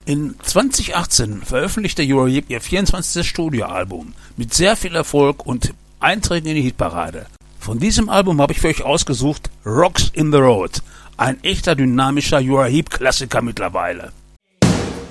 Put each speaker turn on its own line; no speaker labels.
In 2018 veröffentlichte Uriah Heep ihr 24. Studioalbum mit sehr viel Erfolg und Eintreten in die Hitparade. Von diesem Album habe ich für euch ausgesucht Rocks in the Road, ein echter dynamischer Uriah Heep Klassiker mittlerweile.